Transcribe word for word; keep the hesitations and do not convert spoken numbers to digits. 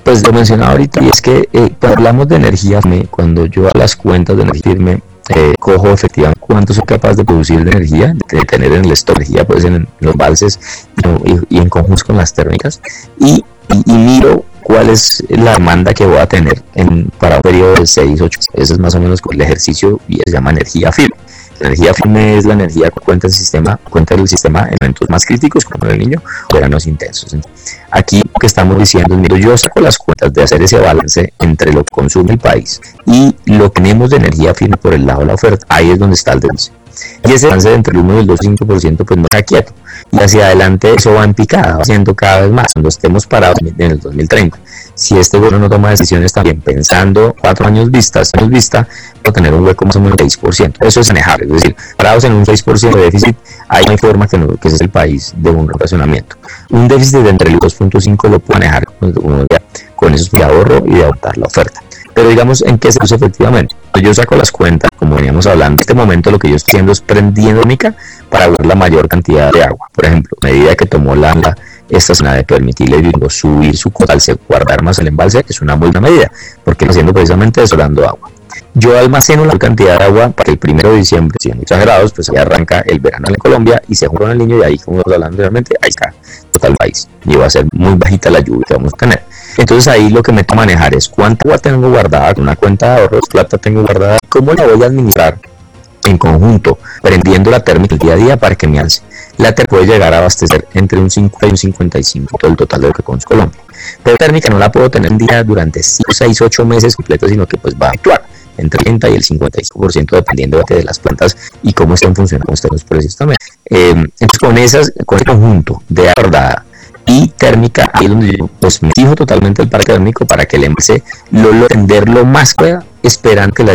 Pues lo mencionaba ahorita, y es que eh, cuando hablamos de energía firme, cuando yo a las cuentas de energía firme eh, cojo efectivamente cuánto soy capaz de producir de energía, de tener en el stock de energía, pues en los valses y, y en conjunto con las térmicas, y, y, y miro cuál es la demanda que voy a tener en, para un periodo de seis, ocho. Ese es más o menos el ejercicio y se llama energía firme. La energía firme es la energía que cuenta el sistema, cuenta el sistema en momentos más críticos, como en el niño, o veranos intensos. Aquí lo que estamos diciendo es, mira, yo saco las cuentas de hacer ese balance entre lo que consume el país y lo que tenemos de energía firme por el lado de la oferta. Ahí es donde está el balance. Y ese balance de entre el uno y el dos punto cinco por ciento pues no está quieto. Y hacia adelante eso va en picada, va haciendo cada vez más, cuando estemos parados en el dos mil treinta. Si este gobierno no toma decisiones también pensando cuatro años vistas, años vista, va a tener un hueco más o menos de seis por ciento. Eso es manejable, es decir, parados en un seis por ciento de déficit, ahí no hay forma que, no, que ese es el país de un racionamiento. Un déficit de entre el dos punto cinco lo puede manejar con, con esos de ahorro y de aumentar la oferta. Pero digamos, ¿en qué se usa efectivamente? Yo saco las cuentas, como veníamos hablando, en este momento lo que yo estoy haciendo es prendiendo térmica para ver la mayor cantidad de agua. Por ejemplo, a medida que tomó la, la esta zona de permitirle subir su cuota al guardar más el embalse, es una muy buena medida, porque lo haciendo precisamente desolando agua. Yo almaceno la cantidad de agua para que el primero de diciembre, si en muchos grados, pues ahí arranca el verano en Colombia y se junta con el niño, y ahí, como estamos hablando realmente, ahí está total el país. Y va a ser muy bajita la lluvia que vamos a tener. Entonces ahí lo que me toca manejar es cuánto agua tengo guardada, con una cuenta de ahorros, plata tengo guardada, cómo la voy a administrar en conjunto, prendiendo la térmica el día a día para que me alce. La térmica puede llegar a abastecer entre un cincuenta y un cincuenta y cinco todo el total de lo que consume Colombia. Pero la térmica no la puedo tener un día durante cinco, seis, ocho meses completos, sino que pues va a actuar entre el treinta y el cincuenta y cinco por ciento dependiendo de las plantas y cómo estén funcionando, cómo estén los precios también. Eh, entonces con, esas, con ese conjunto de agua guardada y térmica, ahí es donde yo pues me fijo totalmente el parque térmico para que el embalse lo lo tender lo más pueda, esperando que la